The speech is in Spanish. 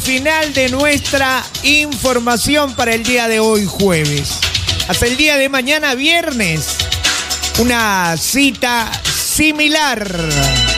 Final de nuestra información para el día de hoy, jueves. Hasta el día de mañana, viernes. Una cita similar.